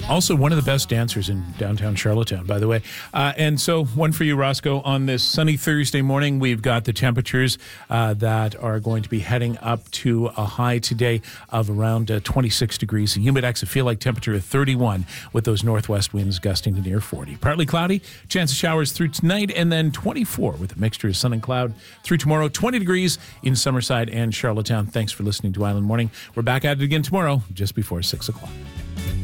Also, one of the best dancers in downtown Charlottetown, by the way. And so, one for you, Roscoe. On this sunny Thursday morning, we've got the temperatures that are going to be heading up to a high today of around 26 degrees. A humidex, a feel-like temperature of 31 with those northwest winds gusting to near 40. Partly cloudy, chance of showers through tonight, and then 24 with a mixture of sun and cloud through tomorrow. 20 degrees in Summerside and Charlottetown. Thanks for listening to Island Morning. We're back at it again tomorrow, just before 6 o'clock.